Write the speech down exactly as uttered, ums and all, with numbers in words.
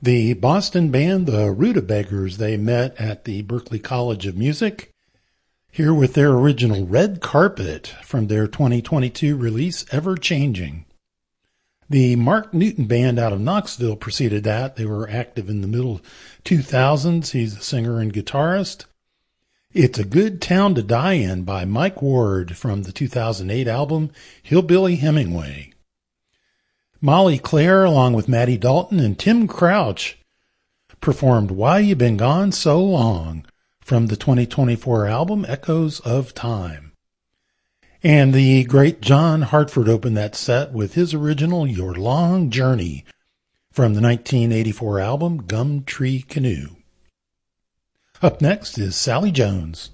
The Boston band, the Rutabaggers, they met at the Berklee College of Music, here with their original Red Carpet from their twenty twenty-two release, Ever Changing. The Mark Newton Band out of Knoxville preceded that. They were active in the middle two thousands. He's a singer and guitarist. It's a Good Town to Die In by Mike Ward from the two thousand eight album Hillbilly Hemingway. Molly Claire, along with Maddie Dalton and Tim Crouch, performed Why You Been Gone So Long from the twenty twenty-four album Echoes of Time. And the great John Hartford opened that set with his original Your Long Journey from the nineteen eighty-four album Gum Tree Canoe. Up next is Sally Jones.